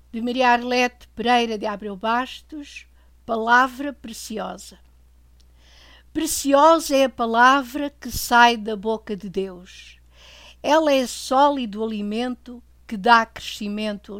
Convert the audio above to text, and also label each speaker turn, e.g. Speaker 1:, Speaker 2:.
Speaker 1: de Maria Arlete Pereira de Abreu Bastos, palavra preciosa. Preciosa é a palavra que sai da boca de Deus. Ela é sólido alimento que dá crescimento